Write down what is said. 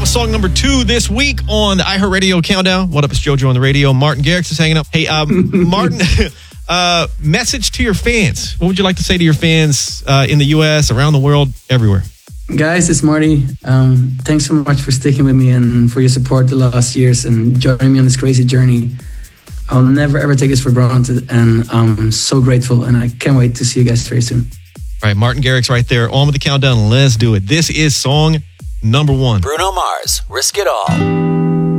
song number 2 this week on the iHeartRadio Countdown. What up, it's JoJo on the radio. Martin Garrix is hanging up. Hey, Martin, message to your fans. What would you like to say to your fans in the U.S., around the world, everywhere? Guys, it's Marty. Thanks so much for sticking with me and for your support the last years and joining me on this crazy journey. I'll never, ever take this for granted, and I'm so grateful, and I can't wait to see you guys very soon. All right, Martin Garrix right there, on with the countdown. Let's do it. This is song number 1. Bruno Mars, Risk It All.